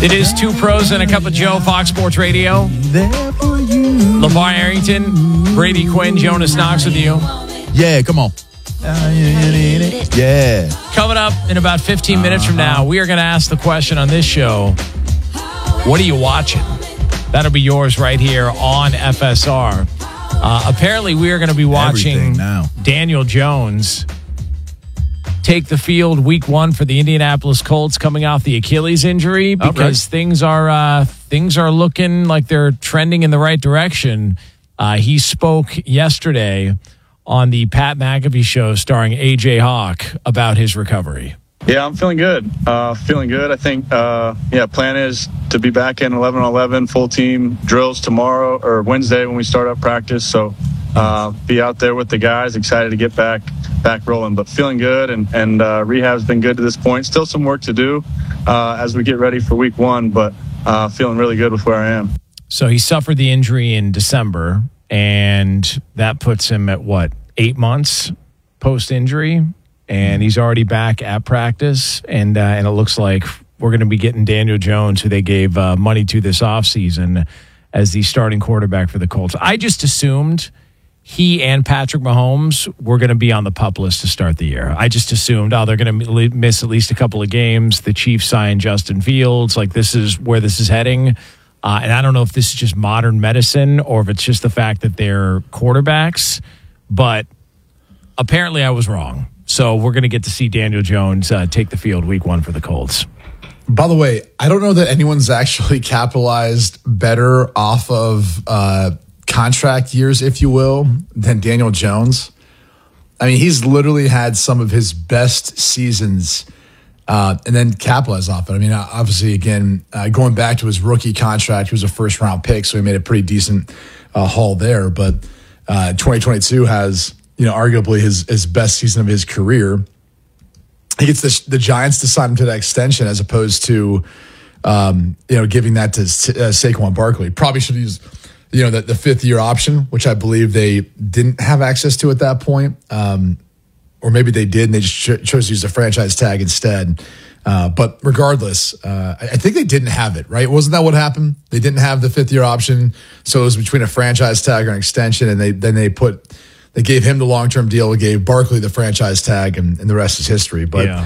It is Two Pros and a Cup of Joe, Fox Sports Radio. LeVar Arrington, Brady Quinn, Jonas Knox with you. Yeah, come on. Yeah. Coming up in about 15 minutes from now, we are going to ask the question on this show, what are you watching? That'll be yours right here on FSR. Apparently, we are going to be watching Daniel Jones take the field week 1 for the Indianapolis Colts coming off the Achilles injury because things are looking like they're trending in the right direction. He spoke yesterday on the Pat McAfee show starring AJ Hawk about his recovery. Yeah, I'm feeling good. I think, plan is to be back in 11-on-11 full team drills tomorrow or Wednesday when we start up practice. So be out there with the guys, excited to get back rolling, but feeling good. And rehab's been good to this point. Still some work to do as we get ready for week 1, but feeling really good with where I am. So he suffered the injury in December, and that puts him at 8 months post-injury, and he's already back at practice, and it looks like we're going to be getting Daniel Jones, who they gave money to this offseason, as the starting quarterback for the Colts. I just assumed he and Patrick Mahomes were going to be on the PUP list to start the year. I just assumed, they're going to miss at least a couple of games. The Chiefs signed Justin Fields. This is where this is heading. And I don't know if this is just modern medicine or if it's just the fact that they're quarterbacks. But apparently I was wrong. So we're going to get to see Daniel Jones take the field week 1 for the Colts. By the way, I don't know that anyone's actually capitalized better off of contract years, if you will, than Daniel Jones. I mean, he's literally had some of his best seasons and then capitalized off it. I mean, obviously, again, going back to his rookie contract, he was a first-round pick, so he made a pretty decent haul there. But 2022 has, arguably his best season of his career. He gets the Giants to sign him to that extension as opposed to, giving that to Saquon Barkley. Probably should use the fifth-year option, which I believe they didn't have access to at that point. Or maybe they did, and they just chose to use the franchise tag instead. But regardless, I think they didn't have it, right? Wasn't that what happened? They didn't have the fifth-year option, so it was between a franchise tag or an extension, and they gave him the long-term deal, gave Barkley the franchise tag, and the rest is history. But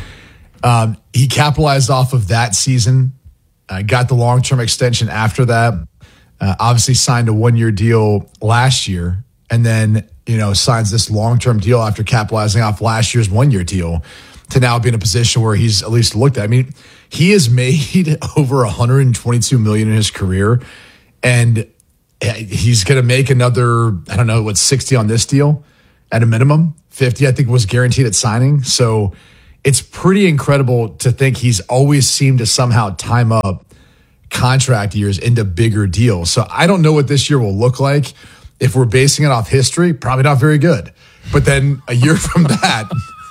he capitalized off of that season, got the long-term extension after that. Obviously signed a 1-year deal last year, and then signs this long-term deal after capitalizing off last year's 1-year deal to now be in a position where he's at least looked at. I mean, he has made over $122 million in his career, and he's going to make another, 60 on this deal at a minimum. 50, I think, was guaranteed at signing. So it's pretty incredible to think he's always seemed to somehow time up contract years into bigger deals. So I don't know what this year will look like. If we're basing it off history, probably not very good. But then a year from that,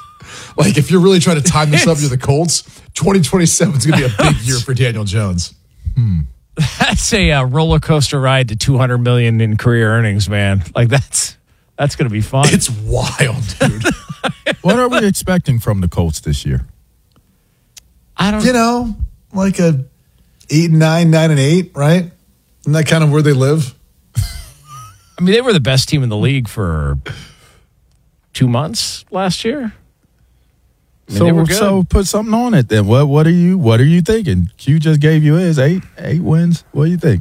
if you're really trying to time this up to the Colts, 2027 is going to be a big year for Daniel Jones. That's a roller coaster ride to $200 million in career earnings, man. That's going to be fun. It's wild, dude. What are we expecting from the Colts this year? I don't like a 8-9, 9-8, right? Isn't that kind of where they live? I mean, they were the best team in the league for 2 months last year. They were good. So put something on it then. What are you thinking? Q just gave you his eight wins. What do you think?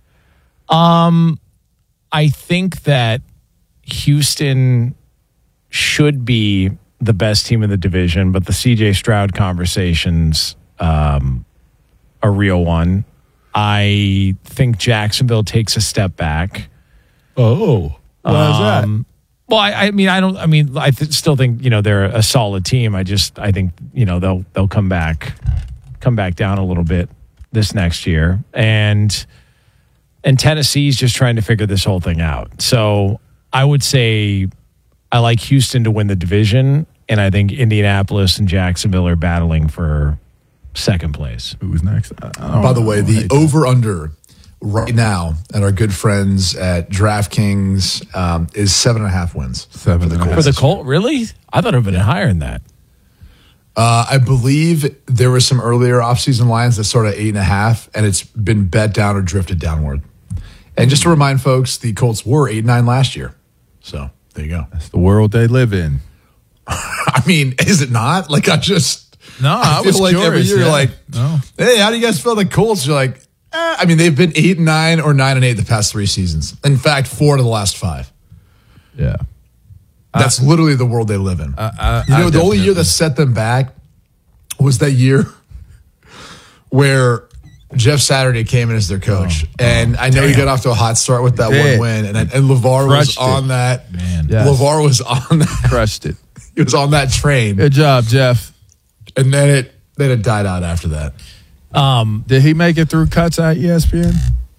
I think that Houston should be the best team in the division, but the CJ Stroud conversation's a real one. I think Jacksonville takes a step back. Oh, why is that? Well, I still think they're a solid team. I think they'll come back down a little bit this next year, and Tennessee's just trying to figure this whole thing out. So I would say I like Houston to win the division, and I think Indianapolis and Jacksonville are battling for second place. Who's next? By the way, the over-under right now at our good friends at DraftKings is 7.5 wins. For the Colts? Really? I thought it would have been higher than that. I believe there were some earlier offseason lines that sort of 8.5, and it's been bet down or drifted downward. And just to remind folks, the Colts were 8-9 last year. So there you go. That's the world they live in. I mean, is it not? Like, I feel was like curious, every year you're like, no. hey, how do you guys feel the Colts? You're like, I mean, they've been 8-9 or 9-8 the past 3 seasons. In fact, 4 to the last 5. Yeah. That's literally the world they live in. The only year that set them back was that year where Jeff Saturday came in as their coach. And I know he got off to a hot start with that one win. And LeVar was on that. Man, yes. LeVar was on that. Crushed it. He was on that train. Good job, Jeff. And then it died out after that. Did he make it through cuts at ESPN?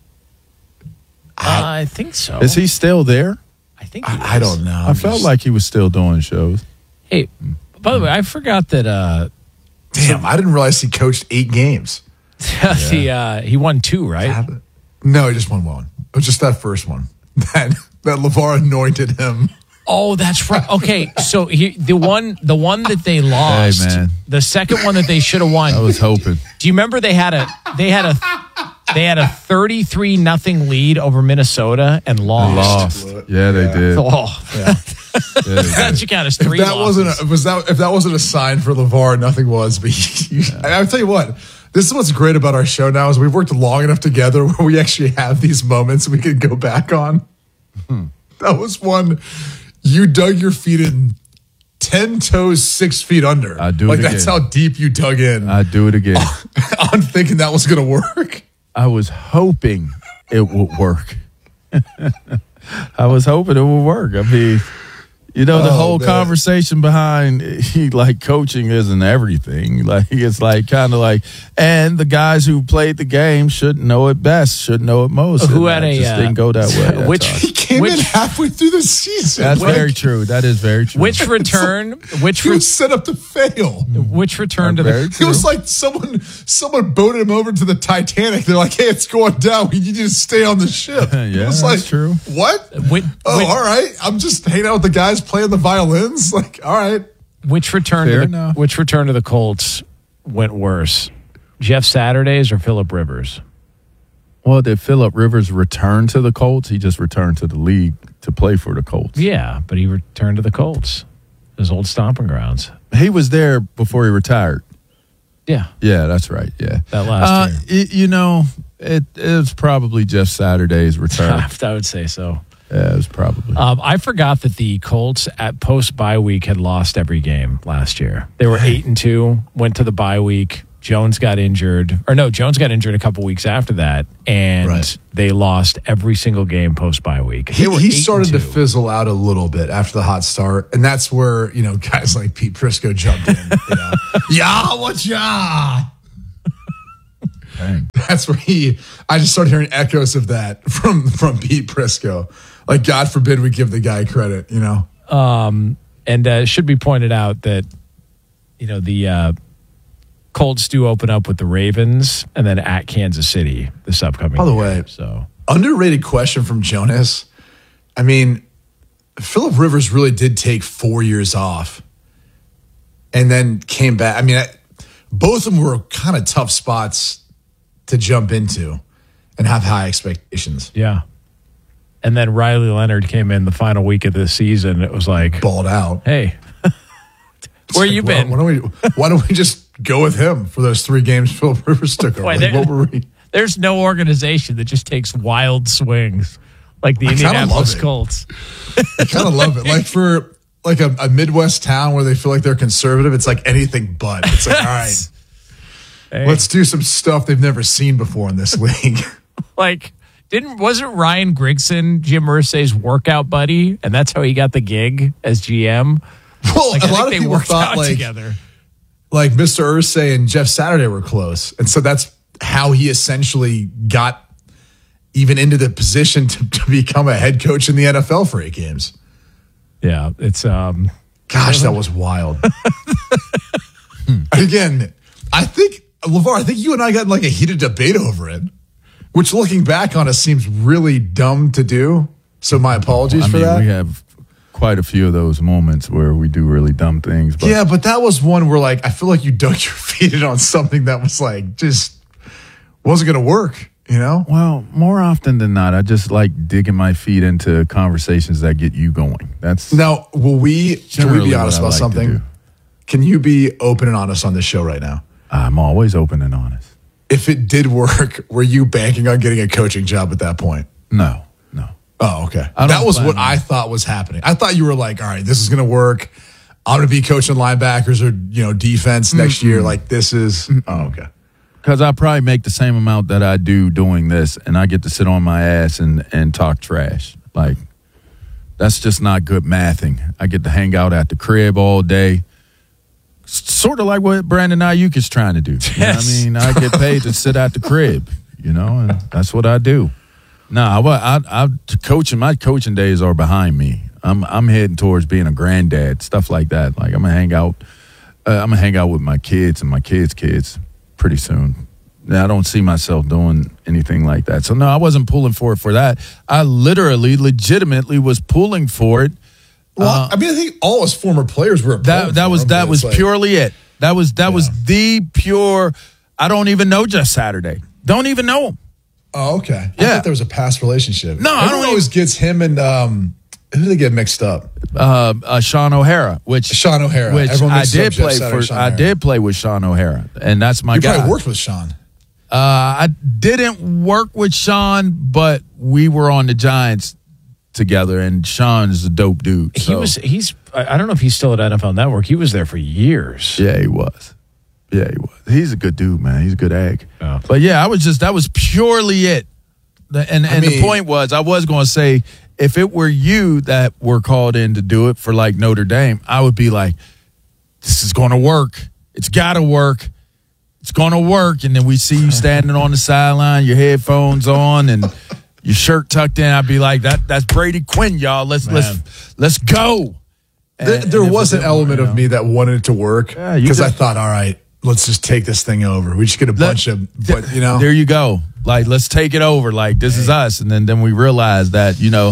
I think so. Is he still there? I think I don't know. I felt like he was still doing shows. Hey, by the way, I forgot that damn, I didn't realize he coached 8 games. he won 2, right? No, he just won 1. It was just that first one. That LeVar anointed him. Oh, that's right. Okay, so the one that they lost, Hey, man. the second one that they should have won. I was hoping. Do you remember they had a 33-0 lead over Minnesota and lost. Yeah, they did. Oh, Yeah. that you count as 3 losses. If that wasn't a sign for LeVar, nothing was. But I'll tell you what. This is what's great about our show now is we've worked long enough together where we actually have these moments we can go back on. That was one you dug your feet in 10 toes, 6 feet under. I'd do it again. That's how deep you dug in. I'd do it again. On thinking that was going to work. I was hoping it would work. I was hoping it would work. I mean, the whole conversation behind coaching isn't everything. Like it's kind of and the guys who played the game should know it best, should know it most. Who had just didn't go that way. He came in halfway through the season. That's very true. That is very true. Which return? He was set up to fail. Which return to the? It was like someone boated him over to the Titanic. They're like, "Hey, it's going down. We need you to stay on the ship." Yeah, it was that's true. What? All right. I'm just hanging out with the guys playing the violins. Like, all right. Which return to the Colts went worse? Jeff Saturdays or Phillip Rivers? Well, did Phillip Rivers return to the Colts? He just returned to the league to play for the Colts. Yeah, but he returned to the Colts, his old stomping grounds. He was there before he retired. Yeah. Yeah, that's right. Yeah. That last year. It was probably Jeff Saturday's return. I would say so. Yeah, it was probably. I forgot that the Colts at post-bye week had lost every game last year. They were 8-2, went to the bye week. Jones got injured. Jones got injured a couple weeks after that, and they lost every single game post-bye week. He started to fizzle out a little bit after the hot start, and that's where, guys like Pete Prisco jumped in. Yeah, what's ya? Dang. That's where I just started hearing echoes of that from Pete Prisco. Like, God forbid we give the guy credit, And it should be pointed out that, the Colts do open up with the Ravens and then at Kansas City this upcoming By the year. way, So underrated question from Jonas. I mean, Phillip Rivers really did take 4 years off and then came back. I mean, both of them were kind of tough spots to jump into and have high expectations. Yeah. And then Riley Leonard came in the final week of the season. It was like, balled out. Hey, where you been? Why don't we just go with him for those 3 games Phillip Rivers took over? What were we? There's no organization that just takes wild swings like the Indianapolis Colts. I kind of love it. Like for a Midwest town where they feel like they're conservative, it's like anything but. It's like, all right, let's do some stuff they've never seen before in this league. Wasn't Ryan Grigson Jim Irsay's workout buddy, and that's how he got the gig as GM? Well, a lot of people worked thought together. Like Mr. Irsay and Jeff Saturday were close, and so that's how he essentially got even into the position to become a head coach in the NFL for 8 games. Yeah, it's gosh, that was wild. Again, I think LeVar, you and I got in like a heated debate over it, which looking back on it seems really dumb to do. So my apologies for that. We have quite a few of those moments where we do really dumb things. But yeah, but that was one where like I feel like you dug your feet in on something that was like just wasn't going to work. You know? Well, more often than not, I just like digging my feet into conversations that get you going. That's now. Can we be honest about like something? Can you be open and honest on this show right now? I'm always open and honest. If it did work, were you banking on getting a coaching job at that point? No. Oh, okay. That was what I thought was happening. I thought you were like, all right, this is going to work. I'm going to be coaching linebackers or defense next year. Like this is. Oh, okay. Because I probably make the same amount that I do doing this, and I get to sit on my ass and talk trash. Like, that's just not good mathing. I get to hang out at the crib all day. Sort of like what Brandon Ayuk is trying to do. You know what I mean? I get paid to sit at the crib, and that's what I do. I coaching. My coaching days are behind me. I'm heading towards being a granddad, stuff like that. Like, I'm going to hang out. I'm going to hang out with my kids and my kids' pretty soon. Now, I don't see myself doing anything like that. So, no, I wasn't pulling for it for that. I legitimately was pulling for it. Well, I think all his former players were that was purely it. That was the pure. I don't even know Jeff Saturday. Don't even know him. Oh, okay. Yeah. I thought there was a past relationship. No, everyone always gets him and who do they get mixed up? Sean O'Hara, which I did play for. I did play with Sean O'Hara, and that's my guy. You probably worked with Sean. I didn't work with Sean, but we were on the Giants together, and Sean's a dope dude. So. I don't know if he's still at NFL Network. He was there for years. Yeah, he was. He's a good dude, man. He's a good egg. Oh. But yeah, that was purely it. And the point was, I was going to say, if it were you that were called in to do it for like Notre Dame, I would be like, this is going to work. It's got to work. It's going to work. And then we see you standing on the sideline, your headphones on and your shirt tucked in. I'd be like, that's Brady Quinn, y'all. Let's go. There was an element of me that wanted it to work because I thought, all right, let's just take this thing over. We just get a bunch of, There you go. Like, let's take it over. Like, this is us. And then we realized that,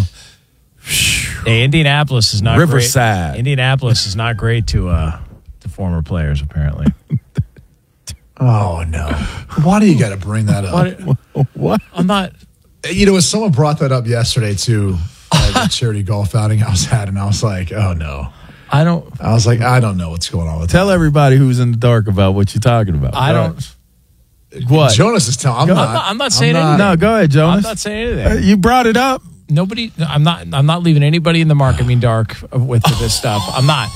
Hey, Indianapolis is not Riverside. Great. Indianapolis is not great to former players, apparently. Oh, no. Why do you got to bring that up? What? I'm not. Someone brought that up yesterday, too, at the charity golf outing I was at, and I was like, oh, no. I was like, I don't know what's going on with Tell everybody who's in the dark about what you're talking about. I don't. What? Jonas is telling. I'm not saying anything. No, go ahead, Jonas. I'm not saying anything. You brought it up. Nobody. I'm not leaving anybody in the marketing dark with this stuff. I'm not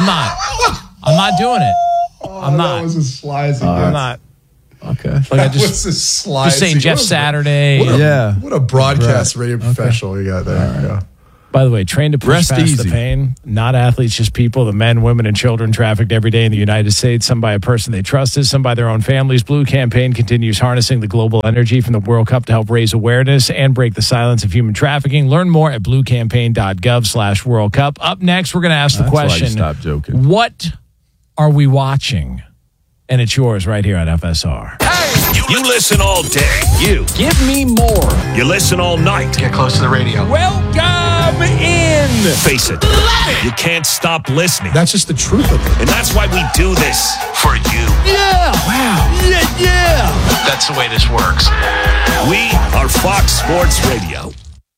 doing it. I'm not. That was a slice. I'm not. Okay. Like I just saying Jeff Saturday. What a broadcast radio professional you got there. Right. Yeah. By the way, trained to push past the pain. Not athletes, just people. The men, women, and children trafficked every day in the United States. Some by a person they trusted, some by their own families. Blue Campaign continues harnessing the global energy from the World Cup to help raise awareness and break the silence of human trafficking. Learn more at bluecampaign.gov/World Cup. Up next, we're going to ask the question. Stop joking. What are we watching? And it's yours right here on FSR. You listen all day. You. Give me more. You listen all night. Get close to the radio. Welcome in. Face it. You can't stop listening. That's just the truth of it. And that's why we do this for you. Yeah. Wow. Yeah. That's the way this works. We are Fox Sports Radio.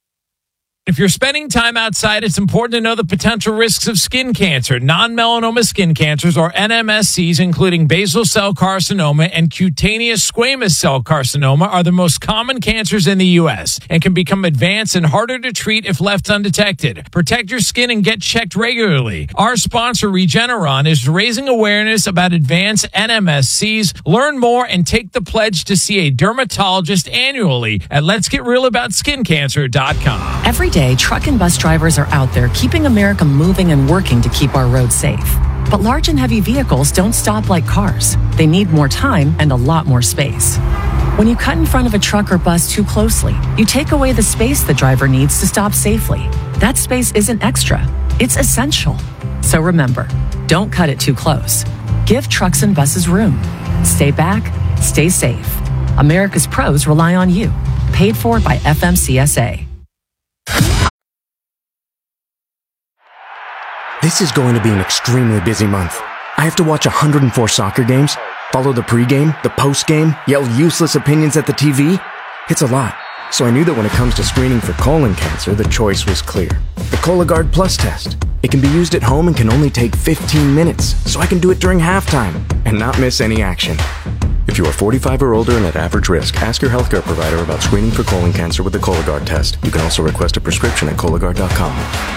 If you're spending time outside, it's important to know the potential risks of skin cancer. Non-melanoma skin cancers, or NMSCs, including basal cell carcinoma and cutaneous squamous cell carcinoma, are the most common cancers in the U.S. and can become advanced and harder to treat if left undetected. Protect your skin and get checked regularly. Our sponsor, Regeneron, is raising awareness about advanced NMSCs. Learn more and take the pledge to see a dermatologist annually at letsgetrealaboutSkinCancer.com. Every day, truck and bus drivers are out there keeping America moving and working to keep our roads safe. But large and heavy vehicles don't stop like cars. They need more time and a lot more space. When you cut in front of a truck or bus too closely, you take away the space the driver needs to stop safely. That space isn't extra, it's essential. So remember, don't cut it too close. Give trucks and buses room. Stay back, stay safe. America's pros rely on you. Paid for by FMCSA. This is going to be an extremely busy month. I have to watch 104 soccer games, follow the pregame, the postgame, yell useless opinions at the TV. It's a lot. So I knew that when it comes to screening for colon cancer, the choice was clear. The Cologuard Plus test. It can be used at home and can only take 15 minutes, so I can do it during halftime and not miss any action. If you are 45 or older and at average risk, ask your healthcare provider about screening for colon cancer with the Cologuard test. You can also request a prescription at Cologuard.com.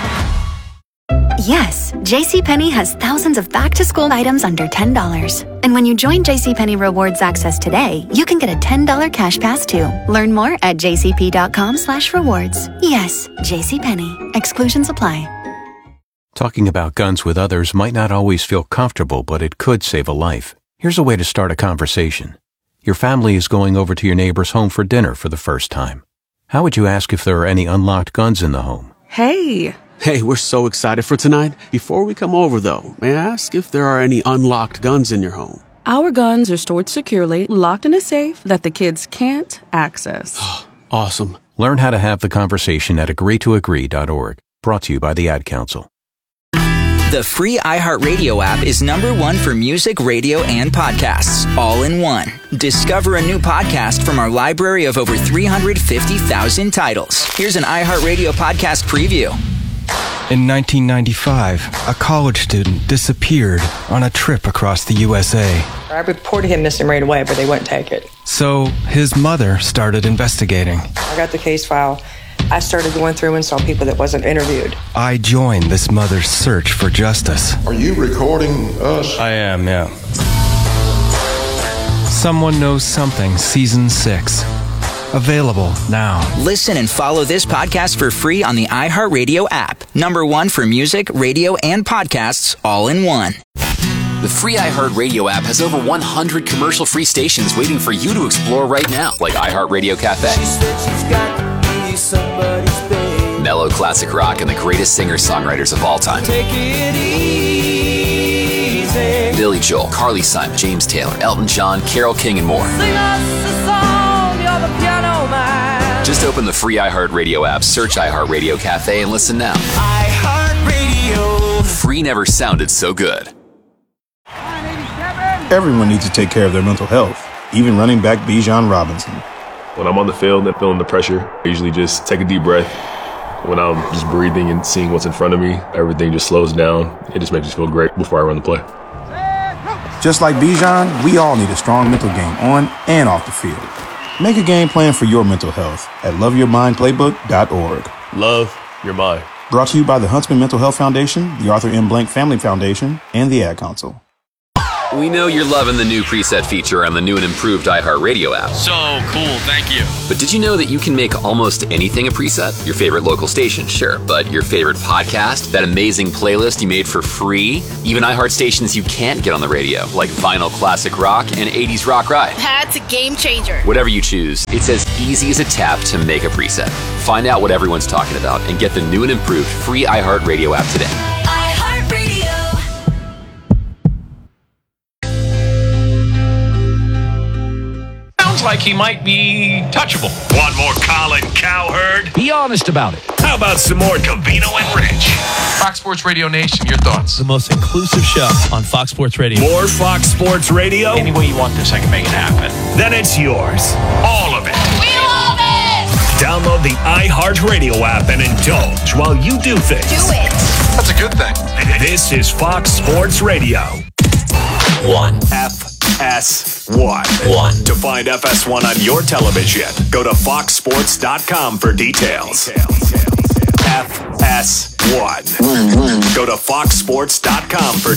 Yes, JCPenney has thousands of back-to-school items under $10. And when you join JCPenney Rewards Access today, you can get a $10 cash pass too. Learn more at jcp.com/rewards. Yes, JCPenney. Exclusions apply. Talking about guns with others might not always feel comfortable, but it could save a life. Here's a way to start a conversation. Your family is going over to your neighbor's home for dinner for the first time. How would you ask if there are any unlocked guns in the home? Hey, we're so excited for tonight. Before we come over, though, may I ask if there are any unlocked guns in your home? Our guns are stored securely, locked in a safe that the kids can't access. Awesome. Learn how to have the conversation at agreetoagree.org. Brought to you by the Ad Council. The free iHeartRadio app is #1 for music, radio, and podcasts, all in one. Discover a new podcast from our library of over 350,000 titles. Here's an iHeartRadio podcast preview. In 1995, a college student disappeared on a trip across the USA. I reported him missing right away, but they wouldn't take it. So his mother started investigating. I got the case file. I started going through and saw people that wasn't interviewed. I joined this mother's search for justice. Are you recording us? I am, yeah. Someone Knows Something, Season 6. Available now. Listen and follow this podcast for free on the iHeartRadio app. #1 for music, radio, and podcasts, all in one. The free iHeartRadio app has over 100 commercial-free stations waiting for you to explore right now, like iHeartRadio Cafe, mellow classic rock, and the greatest singer-songwriters of all time. Take it easy. Billy Joel, Carly Simon, James Taylor, Elton John, Carole King, and more. Sing us a song, you're the piano man. Just open the free iHeartRadio app, search iHeartRadio Cafe, and listen now. iHeartRadio. Free never sounded so good. Everyone needs to take care of their mental health, even running back Bijan Robinson. When I'm on the field and feeling the pressure, I usually just take a deep breath. When I'm just breathing and seeing what's in front of me, everything just slows down. It just makes me feel great before I run the play. Just like Bijan, we all need a strong mental game on and off the field. Make a game plan for your mental health at loveyourmindplaybook.org. Love your mind. Brought to you by the Huntsman Mental Health Foundation, the Arthur M. Blank Family Foundation, and the Ad Council. We know you're loving the new preset feature on the new and improved iHeartRadio app. So cool, thank you. But did you know that you can make almost anything a preset? Your favorite local station, sure, but your favorite podcast, that amazing playlist you made for free, even iHeart stations you can't get on the radio, like Vinyl Classic Rock and 80s Rock Ride. That's a game changer. Whatever you choose, it's as easy as a tap to make a preset. Find out what everyone's talking about and get the new and improved free iHeartRadio app today. Like he might be touchable. Want more Colin Cowherd? Be honest about it. How about some more Covino and Rich? Fox Sports Radio Nation, your thoughts? The most inclusive show on Fox Sports Radio. More Fox Sports Radio? Any way you want this, I can make it happen. Then it's yours. All of it. We love it! Download the iHeartRadio app and indulge while you do things. Do it. That's a good thing. This is Fox Sports Radio. 1 FS1. To find FS1 on your television, go to foxsports.com for details. FS1. Go to foxsports.com for